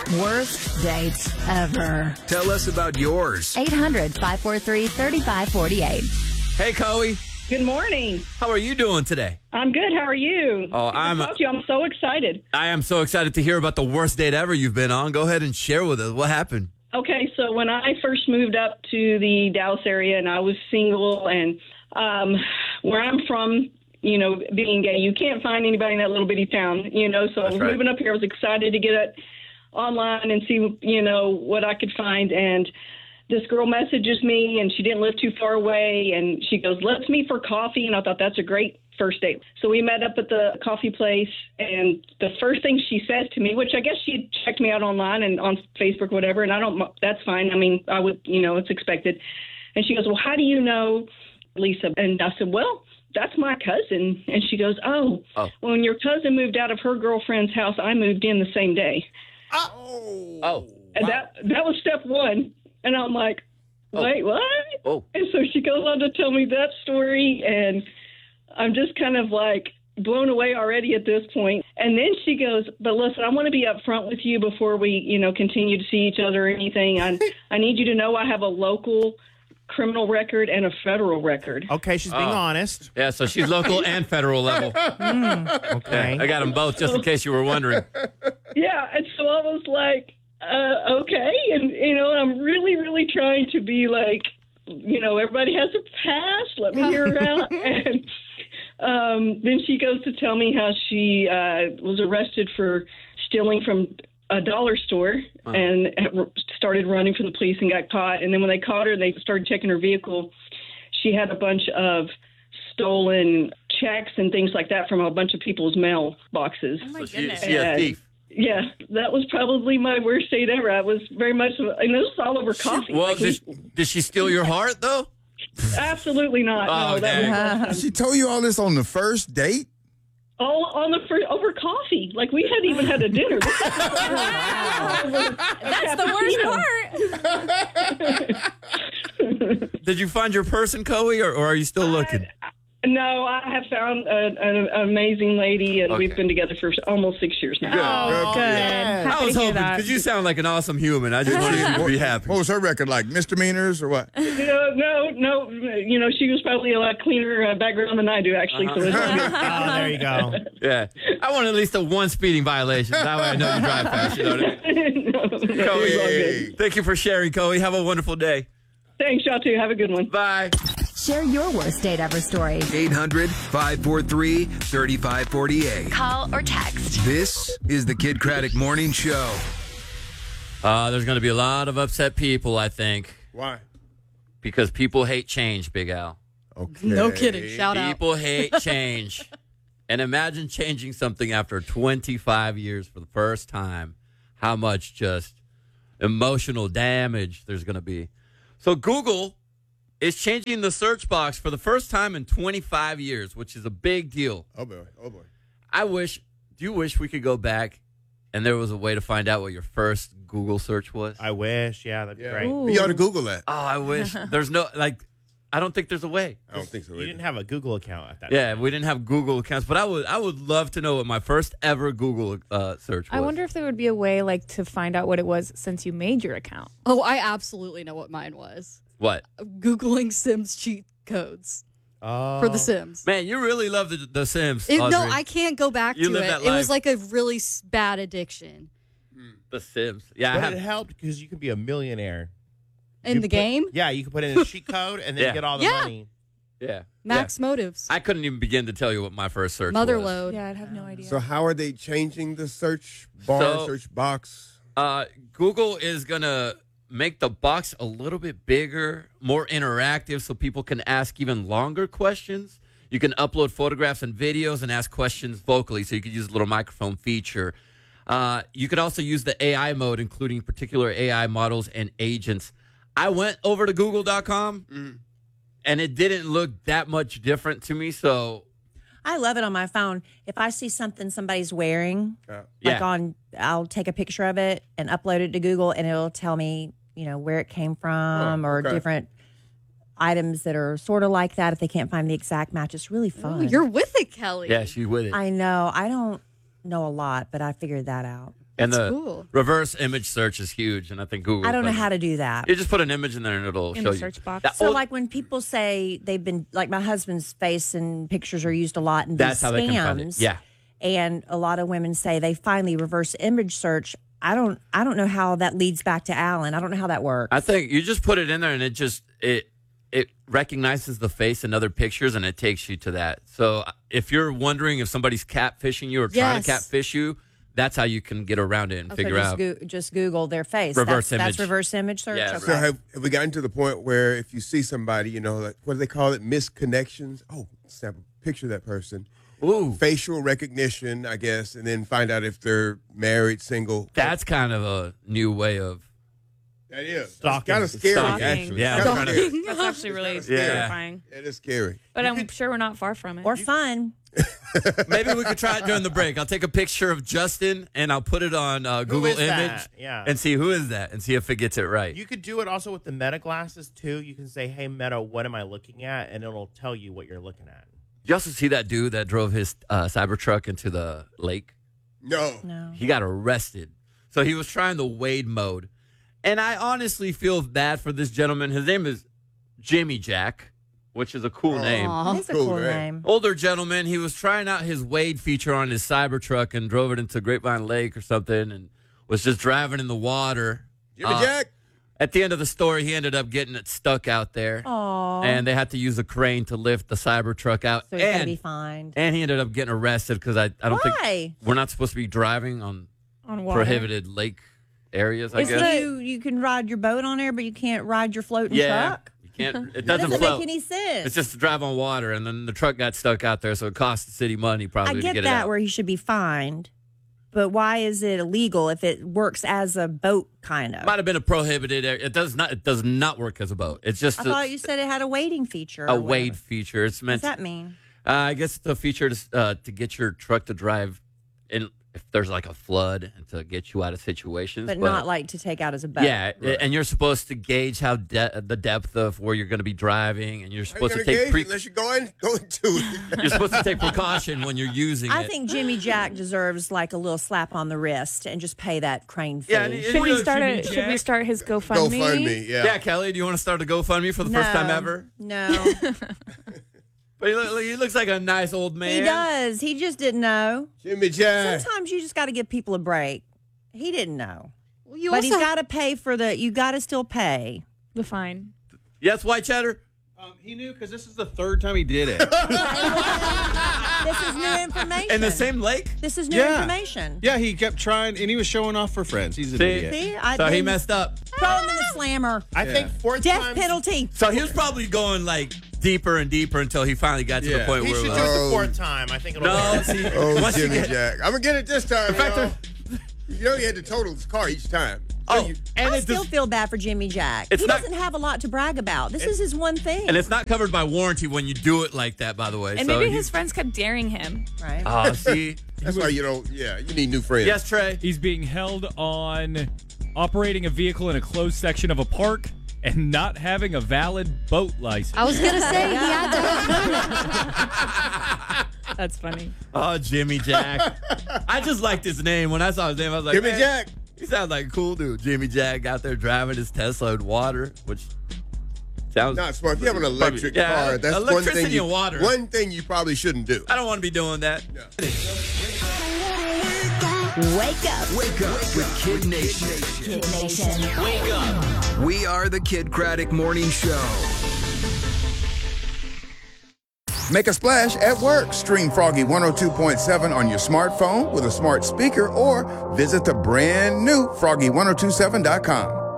Worst dates ever. Tell us about yours. 800-543-3548. Hey, Chloe. Good morning. How are you doing today? I'm good. How are you? Oh, I'm so excited. I am so excited to hear about the worst date ever you've been on. Go ahead and share with us. What happened? Okay, so when I first moved up to the Dallas area and I was single and where I'm from, being gay, you can't find anybody in that little bitty town, so I was moving up here. I was excited to get it online and see, what I could find. And this girl messages me and she didn't live too far away. And she goes, let's meet for coffee. And I thought that's a great first date. So we met up at the coffee place. And the first thing she says to me, which I guess she had checked me out online and on Facebook, whatever. And that's fine. I mean, I would, it's expected. And she goes, well, how do you know Lisa? And I said, well, that's my cousin. And she goes, oh. When your cousin moved out of her girlfriend's house, I moved in the same day. And that was step one. And I'm like, wait, what? Oh. And so she goes on to tell me that story, and I'm just kind of like blown away already at this point. And then she goes, but listen, I want to be upfront with you before we, continue to see each other or anything. I need you to know I have a local criminal record and a federal record. Okay, she's being honest. Yeah, so she's local and federal level. Okay. I got them both, just in case you were wondering. Yeah, and so I was like, okay. And, I'm really, really trying to be like, everybody has a past. Let me hear her out. And then she goes to tell me how she was arrested for stealing from a dollar store and started running from the police and got caught. And then when they caught her, they started checking her vehicle. She had a bunch of stolen checks and things like that from a bunch of people's mail boxes. Oh, my goodness. She's a thief. Yeah, that was probably my worst date ever. I was very much, and this was all over coffee. Well, did she steal your heart, though? Absolutely not. Oh, no, that was She told you all this on the first date? all on the first, over coffee. Like, we hadn't even had a dinner. That's the worst part. Did you find your person, Chloe, or are you still looking? No, I have found an amazing lady, and we've been together for almost 6 years now. Oh, good. I was hoping, because you sound like an awesome human. I just wanted you to be happy. What was her record like? Misdemeanors or what? No. She was probably a lot cleaner background than I do, actually. So it's There you go. Yeah. I want at least one speeding violation. That way I know you drive fast. You know what I mean? Chloe, thank you for sharing, Chloe. Have a wonderful day. Thanks, y'all too. Have a good one. Bye. Share your worst date ever story. 800-543-3548. Call or text. This is the Kid Craddock Morning Show. There's going to be a lot of upset people, I think. Why? Because people hate change, Big Al. Okay. No kidding. Shout out. People hate change. And imagine changing something after 25 years for the first time. How much just emotional damage there's going to be. So Google is changing the search box for the first time in 25 years, which is a big deal. Oh, boy. Do you wish we could go back and there was a way to find out what your first Google search was? I wish. Yeah, that'd be great. You ought to Google that. Oh, I wish. There's no, I don't think there's a way. I don't think so You either. didn't have a Google account at that Yeah, time. we didn't have Google accounts, but I would love to know what my first ever Google search was. I wonder if there would be a way to find out what it was since you made your account. Oh, I absolutely know what mine was. What? Googling Sims cheat codes for The Sims. Man, you really love the Sims. No, Audrey. I can't go back You to live it. that It was life. like a really bad addiction. The Sims. Yeah, But it helped because you could be a millionaire. In the game? Yeah, you could put in a cheat code and then Yeah. get all the Yeah. money. Yeah. Max motives. I couldn't even begin to tell you what my first search was. Motherload. Yeah, I'd have no idea. So how are they changing the search bar, search box? Google is going to make the box a little bit bigger, more interactive, so people can ask even longer questions. You can upload photographs and videos and ask questions vocally, so you could use a little microphone feature. You could also use the AI mode, including particular AI models and agents. I went over to google.com, and it didn't look that much different to me, so... I love it on my phone. If I see something somebody's wearing, I'll take a picture of it and upload it to Google, and it'll tell me, where it came from or different items that are sort of like that if they can't find the exact match. It's really fun. Ooh, you're with it, Kelly. Yeah, she's with it. I know. I don't know a lot, but I figured that out. And That's the cool. reverse image search is huge, and I think Google. I don't know how to do that. You just put an image in there, and it'll In show the you. search box. That So, old- like when people say they've been, like my husband's face and pictures are used a lot in that's these how they can find it. scams. Yeah. And a lot of women say they finally reverse image search. I don't know how that leads back to Alan. I don't know how that works. I think you just put it in there, and it recognizes the face in other pictures, and it takes you to that. So if you're wondering if somebody's catfishing you or trying to Yes. catfish you, that's how you can get around it and figure just out. just Google their face. Reverse That's image. reverse image search. Yeah, Okay. So have we gotten to the point where if you see somebody, like, what do they call it? Misconnections. Oh, snap a picture of that person. Ooh, Facial recognition, I guess, and then find out if they're married, single. that's kind of a new way of. That is. Stalking. Kind of scary, Stalking. actually. Yeah, Kinda I'm trying scary. to- That's actually really Yeah. terrifying. It is scary. But I'm sure we're not far from it. Or fun. Maybe we could try it during the break. I'll take a picture of Justin and I'll put it on Google is Image that? Yeah. and see who is that and see if it gets it right. You could do it also with the Meta glasses too. You can say, "Hey Meta, what am I looking at?" and it'll tell you what you're looking at. Did you also see that dude that drove his Cybertruck into the lake? No. He got arrested. So he was trying the Wade mode. And I honestly feel bad for this gentleman. His name is Jimmy Jack, which is a cool name. That's a Cool, cool right? name. Older gentleman. He was trying out his Wade feature on his Cybertruck and drove it into Grapevine Lake or something and was just driving in the water. Jimmy Jack. At the end of the story, he ended up getting it stuck out there. Aw. And they had to use a crane to lift the Cybertruck out. So he's got to and, be fined. and he ended up getting arrested because I don't Why? think we're not supposed to be driving on On water. prohibited lake areas, I Is guess. you can ride your boat on there, but you can't ride your floating Yeah. truck? You can't. It That doesn't doesn't float. make any sense. It's just to drive on water, and then the truck got stuck out there, so it cost the city money probably I to get get it that out. where he should be fined, but why is it illegal if it works as a boat kind of? Might have been a prohibited area. It does not work as a boat. It's just I thought you said it had a wading feature. a or wade whatever. feature. It's What meant. does that mean? I guess the feature to get your truck to drive in if there's like a flood and to get you out of situations, But not like to take out as a boat. Yeah, and you're supposed to gauge how the depth of where you're going to be driving, and you're How you supposed to gonna take gauge it unless you go into it. you're supposed to take precaution when you're using I it. think Jimmy Jack deserves like a little slap on the wrist and just pay that crane fee. Yeah, and Should we start his GoFundMe? GoFundMe, yeah. Yeah, Kelly, do you want to start a GoFundMe for the first time ever? No. But he looks like a nice old man. He does. He just didn't know. Jimmy Jack. Sometimes you just got to give people a break. He didn't know. Well, you But he's also got to pay for you got to still pay. the fine. Yes, white cheddar. He knew because this is the third time he did it. This is new information. In the same lake? This is new Yeah. information. Yeah, he kept trying, and he was showing off for friends. He's an See? idiot. See? So he didn't- messed up. Throw him in the slammer. I think fourth Death time. penalty. So he was probably going like deeper and deeper until he finally got to the Yeah. point He where should it do was it like, the fourth time. I think it'll. no, work. see, Oh, once you Jimmy get, Jack. I'm going to get it this time. in fact, you know you had to total his car each time. oh, and I it still does, feel bad for Jimmy Jack. It's He not- doesn't have a lot to brag about. This is his one thing. and it's not covered by warranty when you do it like that, by the way. And so maybe he- his friends kept daring him. right. Oh, see, That's why you don't, you need new friends. yes, Trey. He's being held on operating a vehicle in a closed section of a park and not having a valid boat license. I was gonna say he had to. That's funny. Oh, Jimmy Jack. I just liked his name. When I saw his name, I was like, Jimmy man, Jack. He sounds like a cool dude. Jimmy Jack out there driving his Tesla in water, which sounds Not smart. If you have an electric Yeah, car, that's electricity and water. One thing you probably shouldn't do. I don't want to be doing that. Wake up. Wake up with Kid Nation. Kid Nation. Wake up. We are the Kid Craddock Morning Show. Make a splash at work. Stream Froggy 102.7 on your smartphone with a smart speaker or visit the brand new Froggy1027.com.